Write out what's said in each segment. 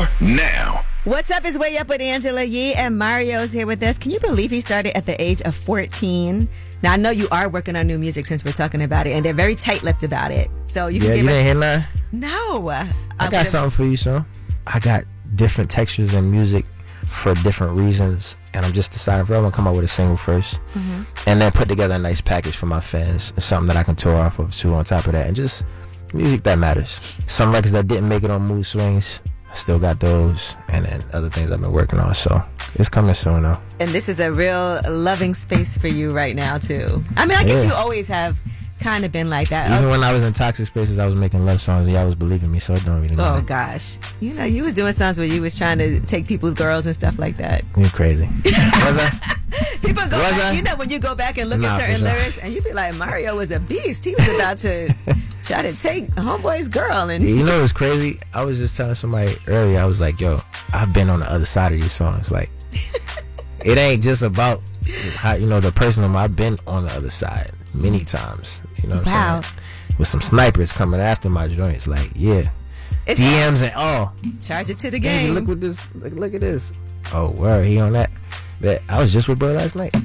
more now. What's up? It's Way Up with Angela Yee, and Mario's here with us. Can you believe he started at the age of 14? Now, I know you are working on new music since we're talking about it, and they're very tight-lipped about it. So you can give you us... didn't hear nothing? No. I got something for you, son. I got different textures in music for different reasons, and I'm just deciding if I'm going to come out with a single first, and then put together a nice package for my fans, something that I can tour off of too on top of that, and just music that matters. Some records that didn't make it on Mood Swings, I still got those, and then other things I've been working on, so it's coming soon though. And this is a real loving space for you right now too. I mean, I guess you always have kind of been like that. Even when I was in toxic spaces, I was making love songs and y'all was believing me, so it don't really matter. Oh gosh, you know, you was doing songs where you was trying to take people's girls and stuff like that. You're crazy. Was I? People go back, you know, when you go back and look at certain lyrics, and you be like, Mario was a beast. He was about to try to take homeboy's girl. And you know what's crazy? I was just telling somebody earlier, I was like, yo, I've been on the other side of these songs. Like, it ain't just about how, you know, the person. I've been on the other side many times. You know what I'm saying? With some snipers coming after my joints. Like, yeah. It's DMs and all. Charge it to the game. Hey, look what this. Look at this. Oh, word, he on that. I was just with bro last night.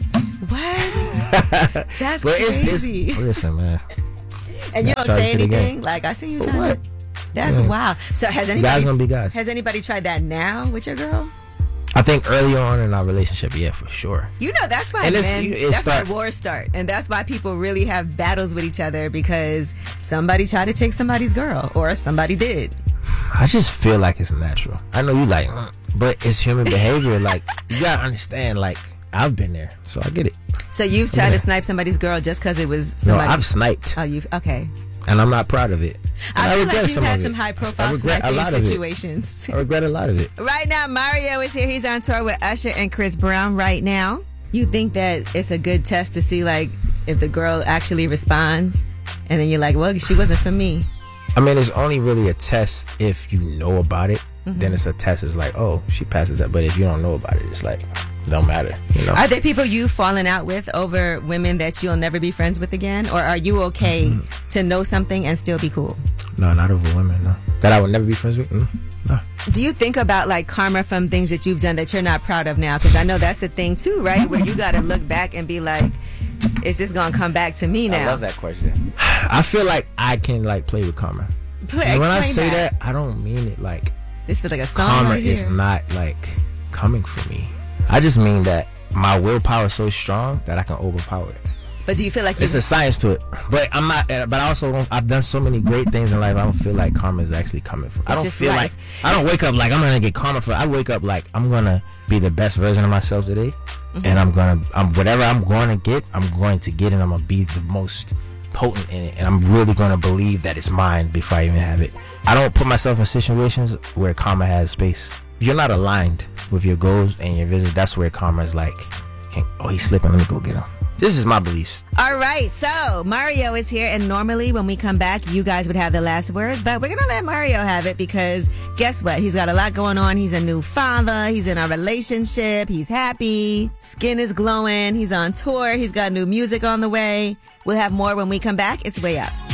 What? That's crazy. Listen, man. And you don't say anything? Like, I see you trying to... That's wild. So has anybody... Guys gonna be guys. Has anybody tried that now with your girl? I think early on in our relationship, yeah, for sure. You know, that's why why wars start. And that's why people really have battles with each other, because somebody tried to take somebody's girl, or somebody did. I just feel like it's natural. I know you like, but it's human behavior. Like, you gotta understand, like, I've been there, so I get it. So you've tried to snipe somebody's girl just because it was somebody? No, I've sniped. Oh, okay. And I'm not proud of it. I feel like you've had some high-profile sniping situations. I regret a lot of it. Right now, Mario is here. He's on tour with Usher and Chris Brown right now. You think that it's a good test to see, like, if the girl actually responds, and then you're like, well, she wasn't for me. I mean, it's only really a test if you know about it. Then it's a test. It's like, oh, she passes that. But if you don't know about it, it's like, don't matter. You know? Are there people you've fallen out with over women that you'll never be friends with again? Or are you okay to know something and still be cool? No, not over women, no. That I would never be friends with? No. Do you think about, like, karma from things that you've done that you're not proud of now? Because I know that's the thing, too, right? Where you got to look back and be like, is this going to come back to me now? I love that question. I feel like I can, like, play with karma. When I say that, I don't mean it like... This feels like a song karma right here. is not, like, coming for me. I just mean that my willpower is so strong that I can overpower it. But do you feel like it's a science to it? But I'm not. But I also don't, I've done so many great things in life. I don't feel like karma is actually coming from. I don't feel like I don't wake up like I'm gonna get karma for. I wake up like I'm gonna be the best version of myself today, and I'm whatever I'm going to get, I'm going to get, and I'm gonna be the most potent in it, and I'm really gonna believe that it's mine before I even have it. I don't put myself in situations where karma has space. If you're not aligned with your goals and your vision, that's where karma is like, oh, he's slipping, let me go get him. This is my beliefs. All right, so Mario is here, and normally when we come back, you guys would have the last word, but we're going to let Mario have it because guess what? He's got a lot going on. He's a new father. He's in a relationship. He's happy. Skin is glowing. He's on tour. He's got new music on the way. We'll have more when we come back. It's Way Up.